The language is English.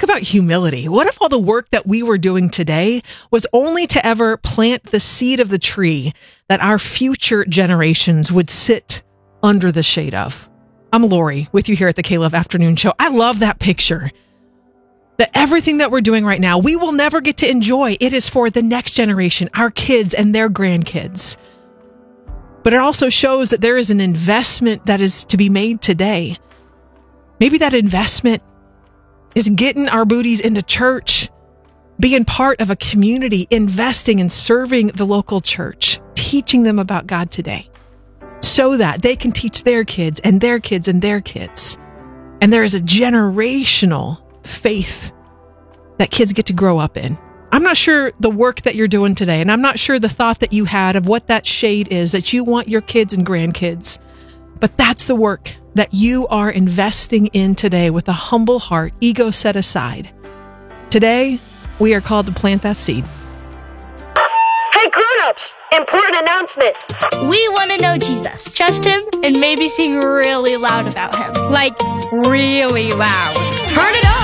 about humility. What if all the work that we were doing today was only to ever plant the seed of the tree that our future generations would sit under the shade of? I'm Lori with you here at the K-Love Afternoon Show. I love that picture. That everything that we're doing right now, we will never get to enjoy. It is for the next generation, our kids and their grandkids. But it also shows that there is an investment that is to be made today. Maybe that investment is getting our booties into church, being part of a community, investing and serving the local church, teaching them about God today, so that they can teach their kids and their kids and their kids. And there is a generational faith that kids get to grow up in. I'm not sure the work that you're doing today, and I'm not sure the thought that you had of what that shade is that you want your kids and grandkids, but that's the work that you are investing in today with a humble heart, ego set aside. Today, we are called to plant that seed. Hey grown-ups, important announcement. We want to know Jesus, trust him, and maybe sing really loud about him. Like, really loud. Turn it up!